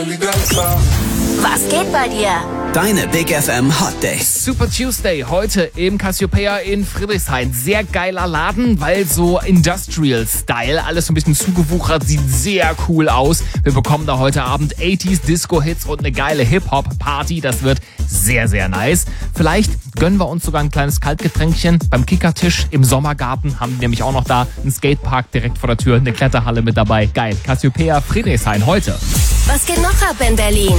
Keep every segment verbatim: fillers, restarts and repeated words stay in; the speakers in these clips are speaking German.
Was geht bei dir? Deine Big F M Hot Days. Super Tuesday heute im Cassiopeia in Friedrichshain. Sehr geiler Laden, weil so Industrial Style, alles so ein bisschen zugewuchert, sieht sehr cool aus. Wir bekommen da heute Abend achtziger Disco-Hits und eine geile Hip-Hop-Party. Das wird sehr, sehr nice. Vielleicht gönnen wir uns sogar ein kleines Kaltgetränkchen beim Kickertisch im Sommergarten. Haben wir nämlich auch noch da einen Skatepark direkt vor der Tür, eine Kletterhalle mit dabei. Geil. Cassiopeia Friedrichshain heute. Was geht noch ab in Berlin?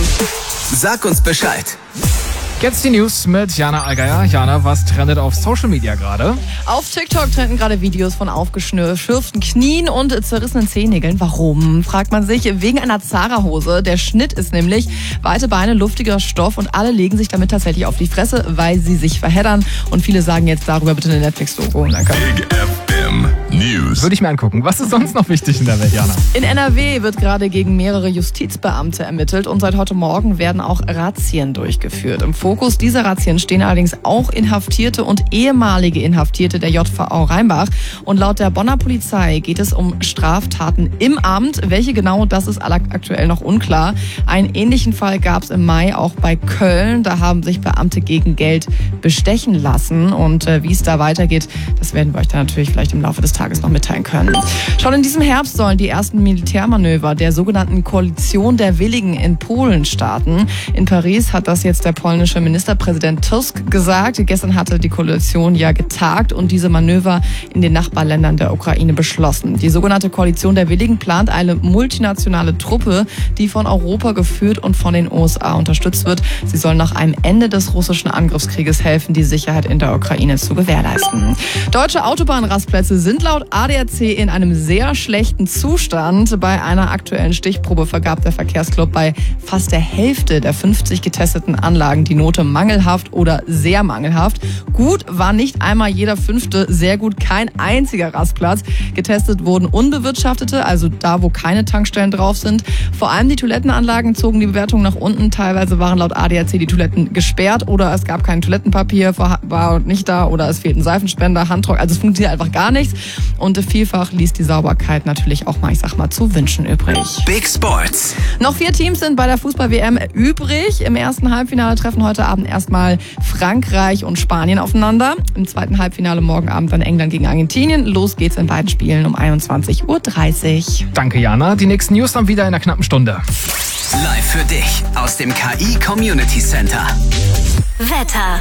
Sag uns Bescheid. Jetzt die News mit Jana Allgeier. Jana, was trendet auf Social Media gerade? Auf TikTok trenden gerade Videos von aufgeschürften Knien und zerrissenen Zehennägeln. Warum, fragt man sich. Wegen einer Zara-Hose. Der Schnitt ist nämlich weite Beine, luftiger Stoff und alle legen sich damit tatsächlich auf die Fresse, weil sie sich verheddern. Und viele sagen jetzt darüber bitte eine Netflix-Doku. Danke. Big F M News. Würde ich mir angucken. Was ist sonst noch wichtig in der Welt, Jana? In N R W wird gerade gegen mehrere Justizbeamte ermittelt und seit heute Morgen werden auch Razzien durchgeführt. Im Fokus dieser Razzien stehen allerdings auch Inhaftierte und ehemalige Inhaftierte der J V A Rheinbach. Und laut der Bonner Polizei geht es um Straftaten im Amt. Welche genau, das ist aktuell noch unklar. Einen ähnlichen Fall gab es im Mai auch bei Köln. Da haben sich Beamte gegen Geld bestechen lassen. Und äh, wie es da weitergeht, das werden wir euch dann natürlich vielleicht im Laufe des Tages noch mitteilen können. Schon in diesem Herbst sollen die ersten Militärmanöver der sogenannten Koalition der Willigen in Polen starten. In Paris hat das jetzt der polnische Ministerpräsident Tusk gesagt. Gestern hatte die Koalition ja getagt und diese Manöver in den Nachbarländern der Ukraine beschlossen. Die sogenannte Koalition der Willigen plant eine multinationale Truppe, die von Europa geführt und von den U S A unterstützt wird. Sie soll nach einem Ende des russischen Angriffskrieges helfen, die Sicherheit in der Ukraine zu gewährleisten. Deutsche Autobahnrastplätze sind laut A D A C in einem sehr schlechten Zustand. Bei einer aktuellen Stichprobe vergab der Verkehrsclub bei fast der Hälfte der fünfzig getesteten Anlagen die Note mangelhaft oder sehr mangelhaft. Gut war nicht einmal jeder fünfte, sehr gut kein einziger Rastplatz. Getestet wurden unbewirtschaftete, also da, wo keine Tankstellen drauf sind. Vor allem die Toilettenanlagen zogen die Bewertung nach unten. Teilweise waren laut A D A C die Toiletten gesperrt oder es gab kein Toilettenpapier, war nicht da oder es fehlten Seifenspender, Handtrockner. Also es funktioniert einfach gar nichts. Und vielfach ließ die Sauberkeit natürlich auch mal, ich sag mal, zu wünschen übrig. Big Sports. Noch vier Teams sind bei der Fußball-W M übrig. Im ersten Halbfinale treffen heute Abend erstmal Frankreich und Spanien aufeinander. Im zweiten Halbfinale morgen Abend dann England gegen Argentinien. Los geht's in beiden Spielen um einundzwanzig Uhr dreißig. Danke, Jana. Die nächsten News dann wieder in einer knappen Stunde. Live für dich aus dem K I Community Center. Wetter.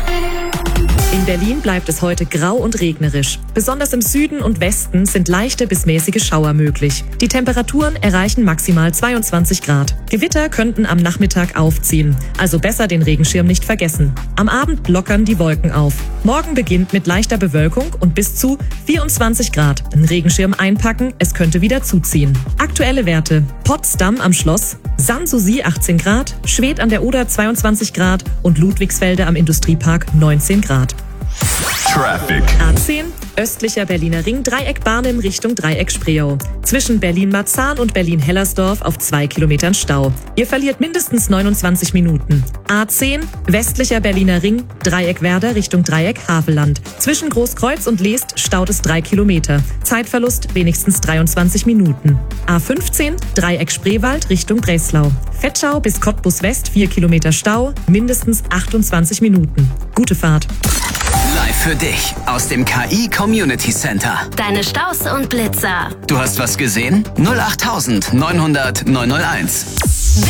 In Berlin bleibt es heute grau und regnerisch. Besonders im Süden und Westen sind leichte bis mäßige Schauer möglich. Die Temperaturen erreichen maximal zweiundzwanzig Grad. Gewitter könnten am Nachmittag aufziehen, also besser den Regenschirm nicht vergessen. Am Abend lockern die Wolken auf. Morgen beginnt mit leichter Bewölkung und bis zu vierundzwanzig Grad. Einen Regenschirm einpacken, es könnte wieder zuziehen. Aktuelle Werte: Potsdam am Schloss, Sanssouci achtzehn Grad, Schwedt an der Oder zweiundzwanzig Grad und Ludwigsfelde am Industriepark neunzehn Grad. Traffic. A zehn, östlicher Berliner Ring, Dreieck Barnim Richtung Dreieck Spreeau. Zwischen Berlin-Marzahn und Berlin-Hellersdorf auf zwei Kilometern Stau. Ihr verliert mindestens neunundzwanzig Minuten. A zehn, westlicher Berliner Ring, Dreieck Werder Richtung Dreieck Havelland. Zwischen Großkreuz und Leest staut es drei Kilometer. Zeitverlust wenigstens dreiundzwanzig Minuten. A fünfzehn, Dreieck Spreewald Richtung Breslau. Vetschau bis Cottbus West vier Kilometer Stau, mindestens achtundzwanzig Minuten. Gute Fahrt. Live für dich aus dem K I Community Center. Deine Staus und Blitzer. Du hast was gesehen? null acht neunhundert neunhunderт neunhunderteins.